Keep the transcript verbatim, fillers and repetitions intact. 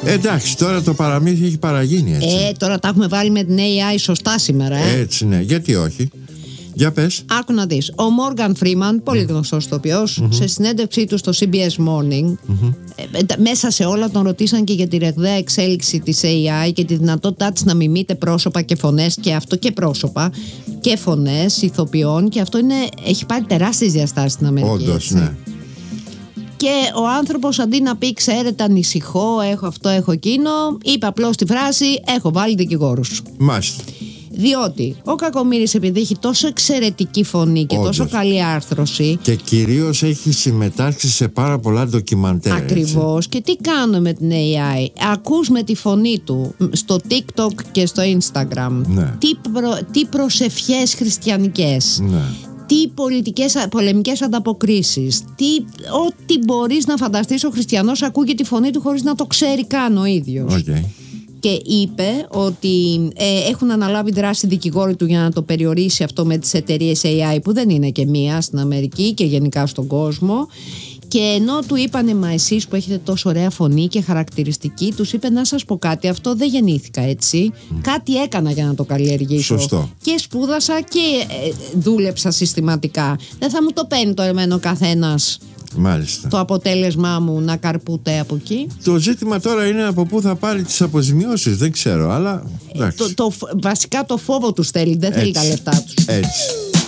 Εντάξει, τώρα το παραμύθι έχει παραγίνει, έτσι. Ε, τώρα τα έχουμε βάλει με την έι άι σωστά σήμερα, ε. Έτσι, ναι. Γιατί όχι. Για πες. Άκου να δεις. Ο Μόργαν Φρίμαν, πολύ γνωστός ηθοποιός, mm-hmm. σε συνέντευξή του στο σι μπι ες Morning, mm-hmm. ε, μέσα σε όλα τον ρωτήσαν και για τη ραγδαία εξέλιξη της έι άι και τη δυνατότητά της να μιμείται πρόσωπα και φωνές, και αυτό και πρόσωπα και φωνές ηθοποιών, και αυτό είναι, έχει πάρει τεράστιες διαστάσεις στην Αμερική. Όντως, ναι. Και ο άνθρωπος, αντί να πει ξέρετε ανησυχώ, έχω αυτό, έχω εκείνο, είπε απλώς τη φράση έχω βάλει δικηγόρους. Μάλιστα. Διότι ο Κακομοίρης, επειδή έχει τόσο εξαιρετική φωνή και όντως τόσο καλή άρθρωση, και κυρίως έχει συμμετάσχει σε πάρα πολλά ντοκιμαντέρ. Ακριβώς. Και τι κάνουμε με την έι άι? Ακούς με τη φωνή του στο TikTok και στο Instagram, ναι. τι, προ, τι προσευχές χριστιανικές, ναι. τι πολιτικές, πολεμικές ανταποκρίσεις, τι, ό,τι μπορείς να φανταστείς ο χριστιανός ακούγει τη φωνή του χωρίς να το ξέρει καν ο ίδιος. Okay. Και είπε ότι ε, έχουν αναλάβει δράση δικηγόροι του για να το περιορίσει αυτό με τις εταιρείες έι άι, που δεν είναι και μία στην Αμερική και γενικά στον κόσμο. Και ενώ του είπανε μα εσείς που έχετε τόσο ωραία φωνή και χαρακτηριστική, τους είπε να σας πω κάτι, αυτό δεν γεννήθηκα έτσι, mm. κάτι έκανα για να το καλλιεργήσω. Σωστό. Και σπούδασα και ε, δούλεψα συστηματικά. Δεν θα μου το παίρνει το εμένα ο καθένας. Μάλιστα. Το αποτέλεσμά μου να καρπούται από εκεί. Το ζήτημα τώρα είναι από πού θα πάρει τις αποζημιώσεις, δεν ξέρω, αλλά ε, το, το, βασικά το φόβο τους θέλει, δεν θέλει τα λεφτά τους. Έτσι.